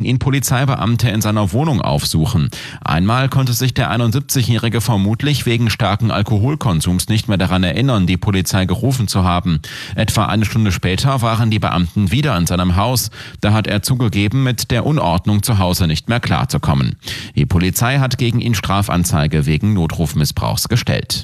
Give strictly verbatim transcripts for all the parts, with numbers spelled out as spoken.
ihn Polizeibeamte in seiner Wohnung aufsuchen. Einmal konnte sich der einundsiebzigjährige vermutlich wegen starken Alkoholkonsums nicht mehr daran erinnern, die Polizei gerufen zu haben. Etwa eine Stunde später waren die Beamten wieder in seinem Haus. Da hat er zugegeben, mit der Unordnung zu Hause nicht mehr klarzukommen. Die Polizei hat gegen ihn Strafanzeige wegen Notrufmissbrauchs gestellt.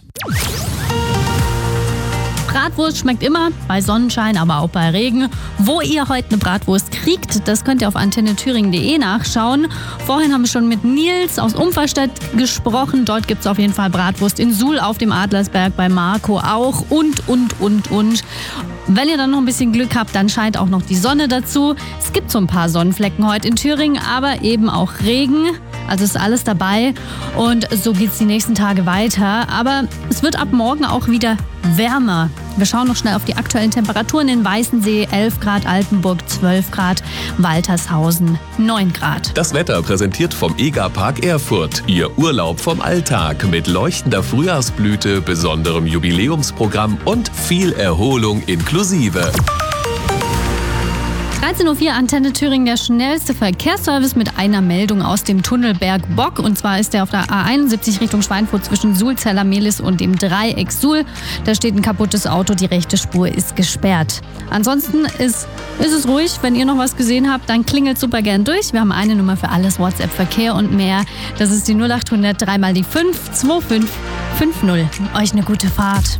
Bratwurst schmeckt immer, bei Sonnenschein, aber auch bei Regen. Wo ihr heute eine Bratwurst kriegt, das könnt ihr auf antenne thüringen punkt de nachschauen. Vorhin haben wir schon mit Nils aus Umferstedt gesprochen. Dort gibt es auf jeden Fall Bratwurst in Suhl auf dem Adlersberg, bei Marco auch und, und, und, und. Wenn ihr dann noch ein bisschen Glück habt, dann scheint auch noch die Sonne dazu. Es gibt so ein paar Sonnenflecken heute in Thüringen, aber eben auch Regen. Also ist alles dabei und so geht's die nächsten Tage weiter. Aber es wird ab morgen auch wieder wärmer. Wir schauen noch schnell auf die aktuellen Temperaturen in Weißensee, elf Grad, Altenburg zwölf Grad, Waltershausen neun Grad. Das Wetter präsentiert vom EGA-Park Erfurt. Ihr Urlaub vom Alltag mit leuchtender Frühjahrsblüte, besonderem Jubiläumsprogramm und viel Erholung inklusive. dreizehn Uhr vier, Antenne Thüringen, der schnellste Verkehrsservice mit einer Meldung aus dem Tunnel Bergbock. Und zwar ist der auf der A einundsiebzig Richtung Schweinfurt zwischen Suhl, Zellermehlis und dem Dreieck Suhl. Da steht ein kaputtes Auto, die rechte Spur ist gesperrt. Ansonsten ist, ist es ruhig. Wenn ihr noch was gesehen habt, dann klingelt super gern durch. Wir haben eine Nummer für alles, WhatsApp, Verkehr und mehr. Das ist die null acht hundert drei mal die fünf zwei fünf fünf null. Euch eine gute Fahrt.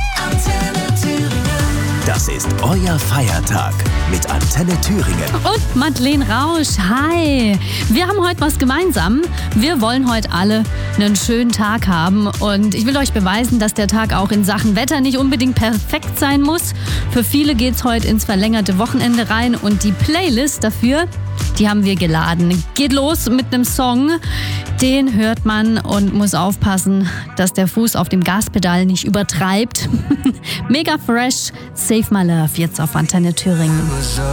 Das ist euer Feiertag mit Antenne Thüringen. Und Madeleine Rausch, hi. Wir haben heute was gemeinsam. Wir wollen heute alle einen schönen Tag haben. Und ich will euch beweisen, dass der Tag auch in Sachen Wetter nicht unbedingt perfekt sein muss. Für viele geht's heute ins verlängerte Wochenende rein. Und die Playlist dafür, die haben wir geladen. Geht los mit einem Song. Den hört man und muss aufpassen, dass der Fuß auf dem Gaspedal nicht übertreibt. Mega fresh, Save My Love, jetzt auf Antenne Thüringen.